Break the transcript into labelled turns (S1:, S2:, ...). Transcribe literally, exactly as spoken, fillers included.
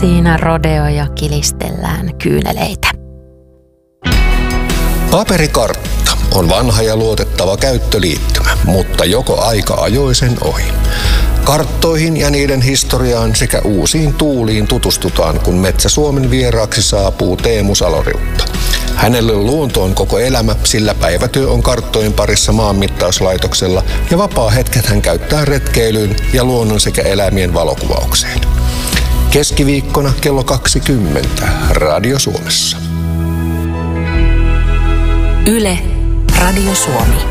S1: Siinä rodeo ja kilistellään kyyneleitä.
S2: Paperikartta on vanha ja luotettava käyttöliittymä, mutta joko aika ajoi sen ohi. Karttoihin ja niiden historiaan sekä uusiin tuuliin tutustutaan, kun Metsä Suomen vieraaksi saapuu Teemu Saloriutta. Hänelle luonto on koko elämä, sillä päivätyö on karttojen parissa maanmittauslaitoksella ja vapaa-hetket hän käyttää retkeilyyn ja luonnon sekä eläimien valokuvaukseen. Keskiviikkona kello kaksikymmentä Radio Suomessa.
S1: Yle, Radio Suomi.